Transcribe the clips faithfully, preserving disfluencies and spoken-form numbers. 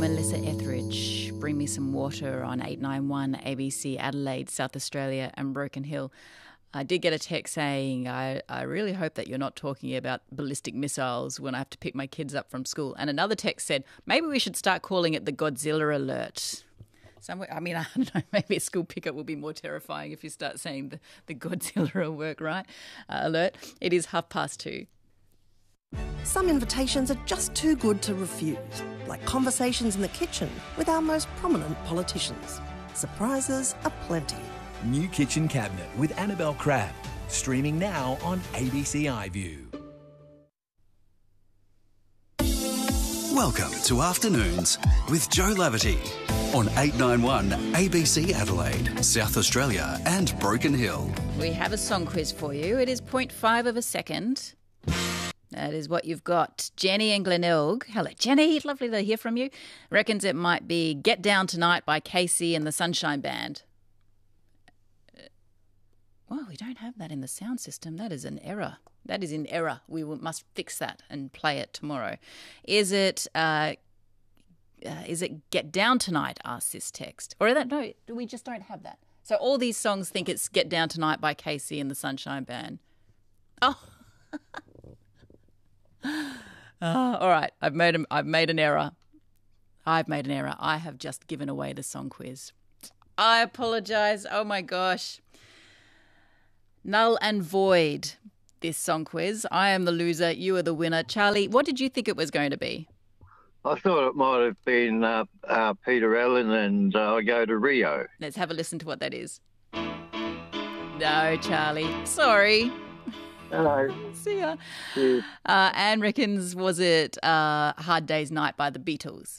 Melissa Etheridge, Bring Me Some Water on eight nine one A B C Adelaide, South Australia and Broken Hill. I did get a text saying, I, I really hope that you're not talking about ballistic missiles when I have to pick my kids up from school. And another text said, maybe we should start calling it the Godzilla alert. Somewhere, I mean, I don't know, maybe a school pickup will be more terrifying if you start saying the, the Godzilla work, right? Uh, alert. It is half past two. Some invitations are just too good to refuse, like conversations in the kitchen with our most prominent politicians. Surprises are plenty. New Kitchen Cabinet with Annabelle Crabb, streaming now on A B C iView. Welcome to Afternoons with Joe Laverty on eight nine one A B C Adelaide, South Australia and Broken Hill. We have a song quiz for you. It is zero point five of a second. That is what you've got. Jenny and Glenelg. Hello, Jenny. Lovely to hear from you. Reckons it might be Get Down Tonight by Casey and the Sunshine Band. Well, we don't have that in the sound system. That is an error. That is in error. We will, must fix that and play it tomorrow. Is it uh, uh, is it Get Down Tonight, asks this text? Or that, no, we just don't have that. So all these songs think it's Get Down Tonight by Casey and the Sunshine Band. Oh. oh all right. I've made, a, I've made an error. I've made an error. I have just given away the song quiz. I apologise. Oh, my gosh. Null and void, this song quiz. I am the loser, you are the winner. Charlie, what did you think it was going to be? I thought it might have been uh, uh, Peter Allen and uh, I Go to Rio. Let's have a listen to what that is. No, Charlie. Sorry. Hello. See ya. Yeah. Uh, Anne reckons, was it uh, Hard Day's Night by the Beatles?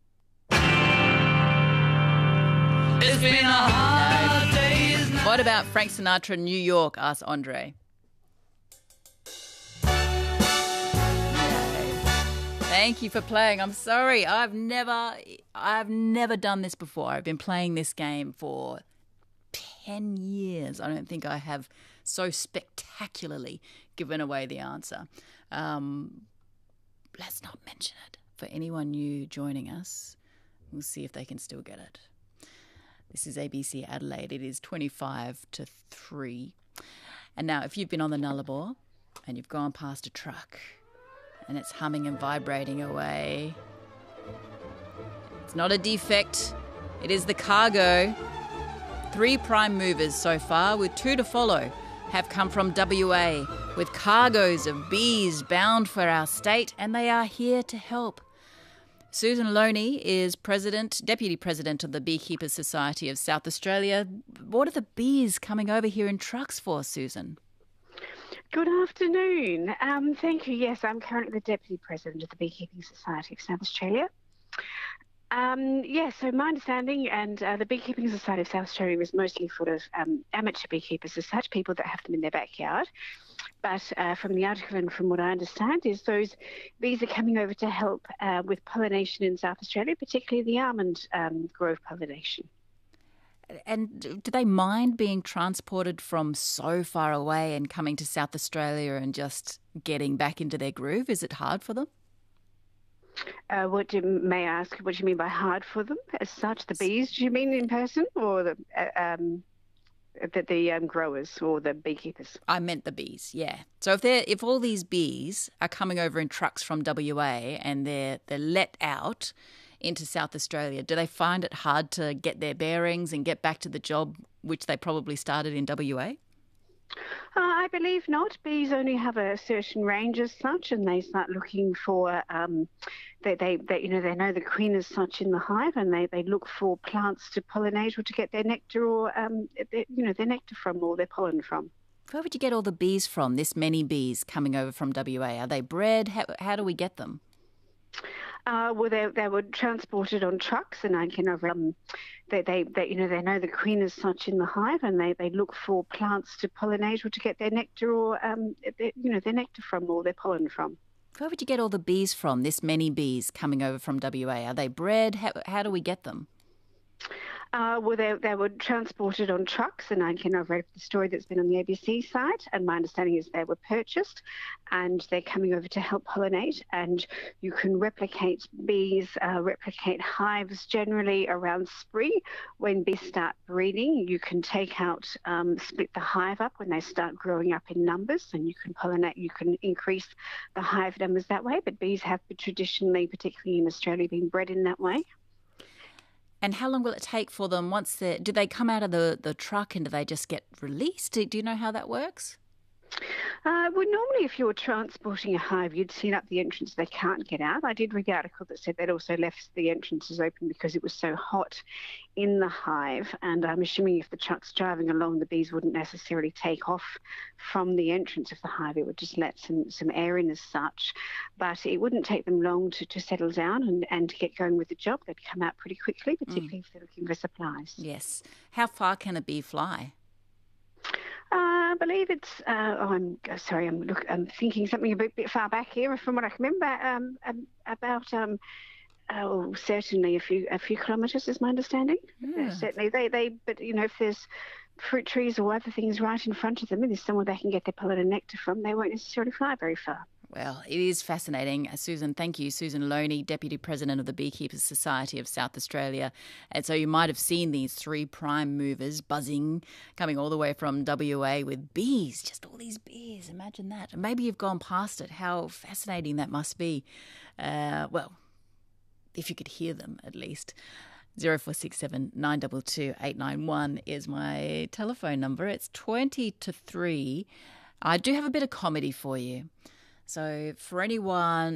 It's been a hard day's night. What about Frank Sinatra, New York, asks Andre? No. Thank you for playing. I'm sorry. I've never I've never done this before. I've been playing this game for ten years. I don't think I have so spectacularly given away the answer. Um, let's not mention it. For anyone new joining us, we'll see if they can still get it. This is A B C Adelaide. It is twenty-five to three. And now, if you've been on the Nullarbor and you've gone past a truck and it's humming and vibrating away, it's not a defect. It is the cargo. Three prime movers so far, with two to follow, have come from W A with cargoes of bees bound for our state, and they are here to help. Susan Loney is president, deputy president of the Beekeepers Society of South Australia. What are the bees coming over here in trucks for, Susan? Good afternoon. Um, thank you. Yes, I'm currently the deputy president of the Beekeeping Society of South Australia. Um, yes, yeah, so my understanding, and uh, the Beekeeping Society of South Australia is mostly sort of um, amateur beekeepers as such, people that have them in their backyard. But uh, from the article and from what I understand is those bees are coming over to help uh, with pollination in South Australia, particularly the almond um, grove pollination. And do they mind being transported from so far away and coming to South Australia and just getting back into their groove? Is it hard for them? Uh, what do, may I ask, what do you mean by hard for them as such? The bees, do you mean in person, or the uh, um, the, the um, growers or the beekeepers? I meant the bees, yeah. So if they're if all these bees are coming over in trucks from W A and they're they're let out into South Australia, do they find it hard to get their bearings and get back to the job which they probably started in W A? Uh, I believe not. Bees only have a certain range as such, and they start looking for. Um, they, they, they, you know, they know the queen as such in the hive, and they, they look for plants to pollinate or to get their nectar or, um, their, you know, their nectar from or their pollen from. Where would you get all the bees from? This many bees coming over from W A? Are they bred? How, how do we get them? Uh, well, they they were transported on trucks, and I can um, they, they they you know they know the queen as such in the hive, and they, they look for plants to pollinate or to get their nectar or um their, you know their nectar from or their pollen from. Where would you get all the bees from? This many bees coming over from W A? Are they bred? How how do we get them? Uh, well, they, they were transported on trucks, and I can I've read the story that's been on the A B C site, and my understanding is they were purchased, and they're coming over to help pollinate. And you can replicate bees, uh, replicate hives generally around spring when bees start breeding. You can take out, um, split the hive up when they start growing up in numbers, and you can pollinate. You can increase the hive numbers that way. But bees have traditionally, particularly in Australia, been bred in that way. And how long will it take for them once they do they come out of the, the truck and do they just get released? Do, do you know how that works? Uh, well, normally if you were transporting a hive, you'd seal up the entrance. They can't get out. I did read the article that said they'd also left the entrances open because it was so hot in the hive. And I'm assuming if the truck's driving along, the bees wouldn't necessarily take off from the entrance of the hive. It would just let some, some air in as such. But it wouldn't take them long to, to settle down and, and to get going with the job. They'd come out pretty quickly, particularly mm. if they're looking for supplies. Yes. How far can a bee fly? Uh, I believe it's. Uh, oh, I'm sorry. I'm look. I'm thinking something a bit, bit far back here. From what I can remember, um, um, about um, oh, certainly a few a few kilometres is my understanding. Yeah. Uh, certainly, they they. But you know, if there's fruit trees or other things right in front of them, and there's somewhere they can get their pollen and nectar from, they won't necessarily fly very far. Well, it is fascinating. Susan, thank you. Susan Loney, Deputy President of the Beekeepers Society of South Australia. And so you might have seen these three prime movers buzzing, coming all the way from W A with bees, just all these bees. Imagine that. And maybe you've gone past it. How fascinating that must be. Uh, well, if you could hear them at least. zero four six seven nine two two eight nine one is my telephone number. It's twenty to three. I do have a bit of comedy for you. So for anyone